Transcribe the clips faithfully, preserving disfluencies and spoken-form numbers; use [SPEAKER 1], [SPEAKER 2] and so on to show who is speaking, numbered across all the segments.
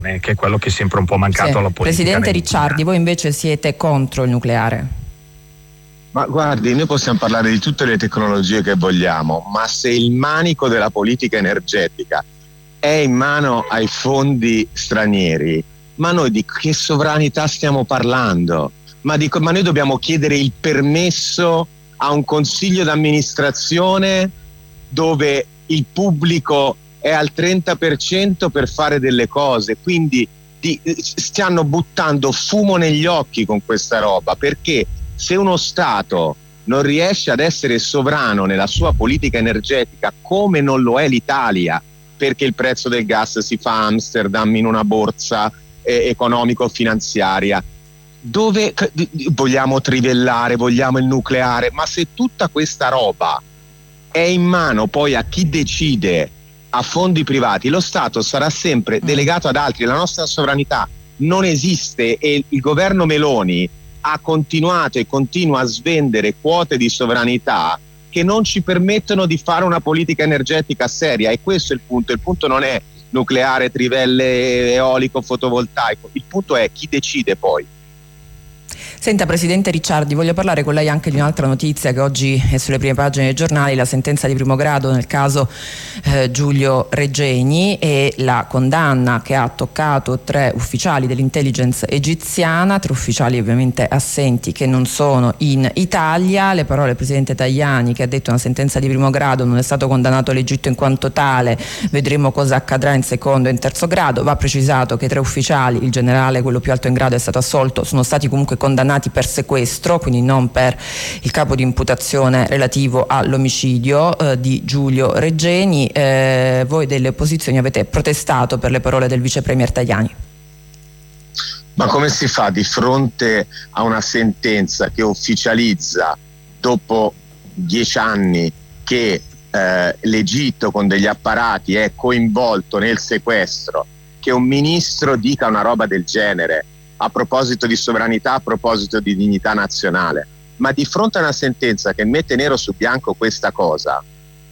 [SPEAKER 1] eh, che è quello che è sempre un po' mancato
[SPEAKER 2] sì.
[SPEAKER 1] alla politica.
[SPEAKER 2] Presidente Ricciardi, voi invece siete contro il nucleare?
[SPEAKER 3] Ma guardi, noi possiamo parlare di tutte le tecnologie che vogliamo, ma se il manico della politica energetica è in mano ai fondi stranieri, ma noi di che sovranità stiamo parlando? Ma, di, ma noi dobbiamo chiedere il permesso a un consiglio d'amministrazione dove il pubblico è al trenta per cento per fare delle cose, quindi di, stiano buttando fumo negli occhi con questa roba, perché se uno Stato non riesce ad essere sovrano nella sua politica energetica, come non lo è l'Italia, perché il prezzo del gas si fa a Amsterdam in una borsa eh, economico-finanziaria, dove vogliamo trivellare, vogliamo il nucleare, ma se tutta questa roba è in mano poi a chi decide, a fondi privati, lo Stato sarà sempre delegato ad altri, la nostra sovranità non esiste e il governo Meloni ha continuato e continua a svendere quote di sovranità che non ci permettono di fare una politica energetica seria, e questo è il punto. Il punto non è nucleare, trivelle, eolico, fotovoltaico, il punto è chi decide poi.
[SPEAKER 2] Senta, Presidente Ricciardi, voglio parlare con lei anche di un'altra notizia che oggi è sulle prime pagine dei giornali, la sentenza di primo grado nel caso eh, Giulio Regeni e la condanna che ha toccato tre ufficiali dell'intelligence egiziana, tre ufficiali ovviamente assenti che non sono in Italia. Le parole del Presidente Tajani, che ha detto: una sentenza di primo grado, non è stato condannato l'Egitto in quanto tale, vedremo cosa accadrà in secondo e in terzo grado. Va precisato che i tre ufficiali, il generale, quello più alto in grado, è stato assolto, sono stati comunque condannati per sequestro, quindi non per il capo di imputazione relativo all'omicidio eh, di Giulio Regeni. Eh, voi delle opposizioni avete protestato per le parole del vice premier Tajani.
[SPEAKER 3] Ma come si fa di fronte a una sentenza che ufficializza, dopo dieci anni, che eh, l'Egitto con degli apparati è coinvolto nel sequestro, che un ministro dica una roba del genere a proposito di sovranità, a proposito di dignità nazionale? Ma di fronte a una sentenza che mette nero su bianco questa cosa,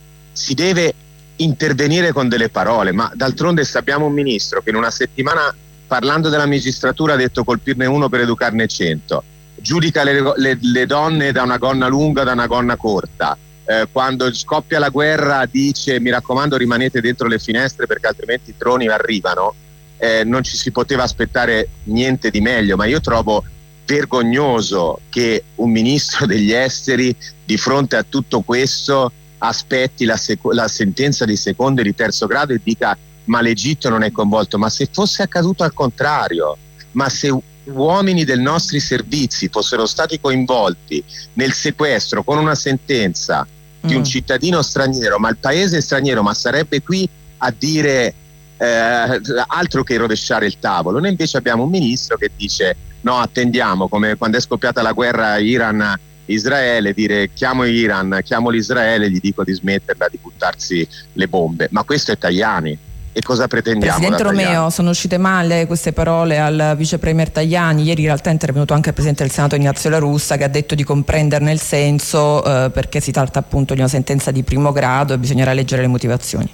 [SPEAKER 3] si deve intervenire con delle parole. Ma d'altronde se abbiamo un ministro che in una settimana, parlando della magistratura, ha detto colpirne uno per educarne cento, giudica le, le, le donne da una gonna lunga, da una gonna corta, eh, quando scoppia la guerra dice: mi raccomando, rimanete dentro le finestre perché altrimenti i droni arrivano. Eh, non ci si poteva aspettare niente di meglio, ma io trovo vergognoso che un ministro degli esteri di fronte a tutto questo aspetti la, seco- la sentenza di secondo e di terzo grado e dica: ma l'Egitto non è coinvolto. Ma se fosse accaduto al contrario, ma se uomini dei nostri servizi fossero stati coinvolti nel sequestro con una sentenza mm. di un cittadino straniero, ma il paese è straniero, ma sarebbe qui a dire Eh, altro che rovesciare il tavolo. Noi invece abbiamo un ministro che dice: no, attendiamo, come quando è scoppiata la guerra Iran-Israele, dire chiamo Iran, chiamo l'Israele, gli dico di smetterla di buttarsi le bombe. Ma questo è Tajani. E cosa pretendiamo?
[SPEAKER 2] Presidente
[SPEAKER 3] da
[SPEAKER 2] Romeo,
[SPEAKER 3] Tajani?
[SPEAKER 2] sono uscite male queste parole al vice premier Tajani. Ieri in realtà è intervenuto anche il Presidente del Senato Ignazio La Russa, che ha detto di comprenderne il senso eh, perché si tratta appunto di una sentenza di primo grado e bisognerà leggere le motivazioni.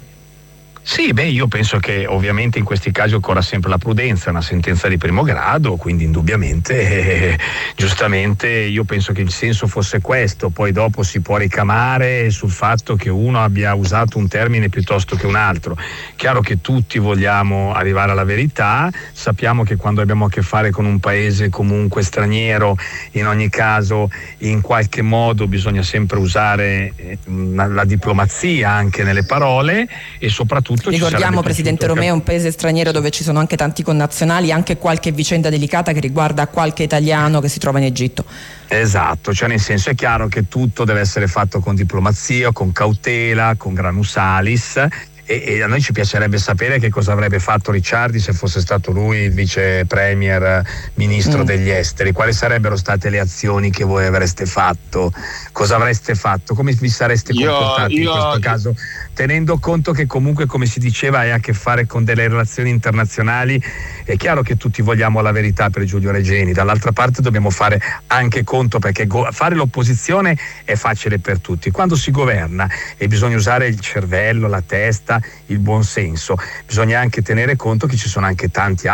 [SPEAKER 1] Sì, beh, io penso che ovviamente in questi casi occorra sempre la prudenza, una sentenza di primo grado, quindi indubbiamente, eh, giustamente io penso che il senso fosse questo, poi dopo si può ricamare sul fatto che uno abbia usato un termine piuttosto che un altro. Chiaro che tutti vogliamo arrivare alla verità, sappiamo che quando abbiamo a che fare con un paese comunque straniero, in ogni caso in qualche modo bisogna sempre usare eh, la diplomazia anche nelle parole e soprattutto
[SPEAKER 2] ricordiamo, Presidente Romeo, un paese straniero dove ci sono anche tanti connazionali, anche qualche vicenda delicata che riguarda qualche italiano che si trova in Egitto.
[SPEAKER 1] Esatto, cioè nel senso è chiaro che tutto deve essere fatto con diplomazia, con cautela, con granus salis. E, e a noi ci piacerebbe sapere che cosa avrebbe fatto Ricciardi se fosse stato lui il vice premier ministro mm. degli esteri, quali sarebbero state le azioni che voi avreste fatto, cosa avreste fatto, come vi sareste comportati io, io, in questo caso, tenendo conto che comunque, come si diceva, hai a che fare con delle relazioni internazionali. È chiaro che tutti vogliamo la verità per Giulio Regeni, dall'altra parte dobbiamo fare anche conto, perché go- fare l'opposizione è facile per tutti, quando si governa e bisogna usare il cervello, la testa, il buon senso, bisogna anche tenere conto che ci sono anche tanti